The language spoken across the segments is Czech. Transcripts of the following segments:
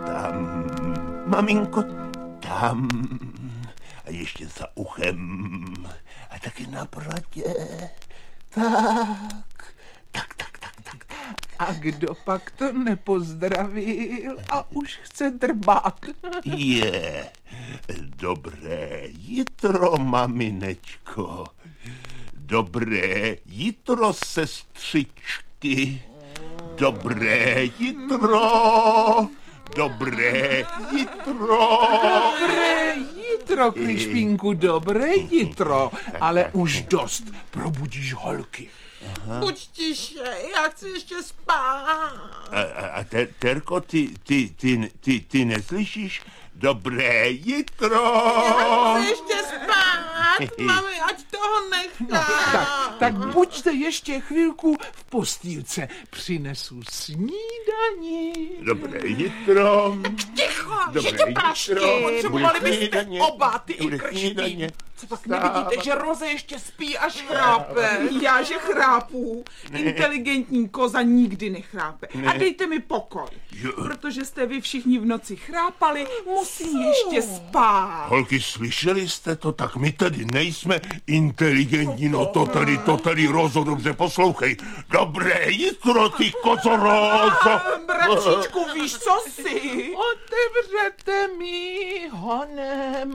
tam, maminko, tam. A ještě za uchem. A taky na bradě. Tak. A kdo pak to nepozdravil a už chce drbát? Je, dobré jitro, maminečko. Dobré jitro, sestřičky. Dobré jitro. Dobré jitro. Dobré jitro, Krišpínku, dobré jitro. Ale už dost, probudíš holky. Buď tiše, já chci ještě spát. A Terko, ty neslyšíš? Dobré jitro. Já chci ještě spát, mami, ať toho nechá. Tak buďte ještě chvilku v postýlce. Přinesu snídani. Dobré jitro. Ticho, Dobré že tě prašky. Potřebovali Bude byste snídaně. oba, ty i Bude Krišpín. snídaně. Co pak nevidíte, že Roze ještě spí až chrápe? Já, že chrápu. Inteligentní koza nikdy nechrápe. A dejte mi pokoj. Protože jste vy všichni v noci chrápali, musím ještě spát. Holky, slyšeli jste to? Tak my tady nejsme inteligentní, no to tady, Rozo, dobře poslouchej. Dobré jitro, ty kozo, Rozo. Bratříčku, víš, co jsi? Otevřete mi honem.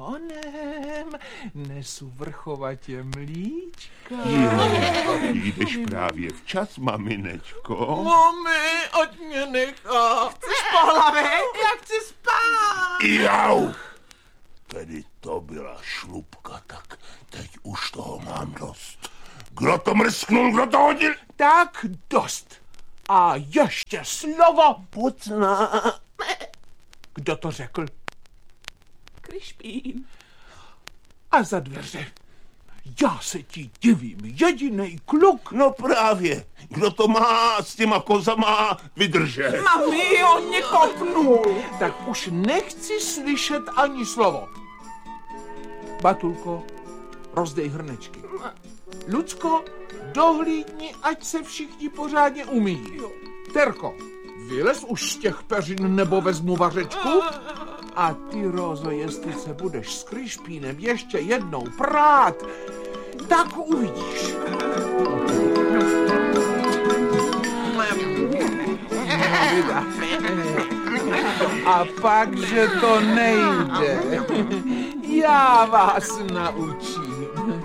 Nesu vrchovatě mlíčka. Jdeš právě včas, maminečko. Mami, ať mě nechá. Chceš po hlavě? Já chci spát. Jau! Tedy to byla šlupka, tak teď už toho mám dost. Kdo to mrsknul, kdo to hodil? Tak dost. A ještě slovo. Pucna. Kdo to řekl? Krišpín. A za dveře. Já se ti divím, jedinej kluk. No právě, kdo to má s těma kozama vydržet? Mami, on mě kopnul. Tak už nechci slyšet ani slovo. Batulko, rozdej hrnečky. Lucko, dohlídni, ať se všichni pořádně umyjí. Terko, vylez už z těch peřin, nebo vezmu vařečku. A ty, Rozo, jestli se budeš s Krišpínem ještě jednou prát, tak uvidíš. A pak, že to nejde. Já vás naučím.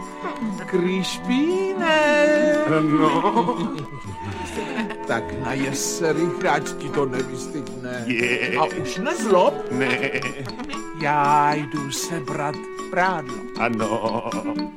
Krišpíne. No. Tak najez se rychle, ať ti to nevystydne. Je. A už nezlob. Ne. Já jdu sebrat prádlo. Ano.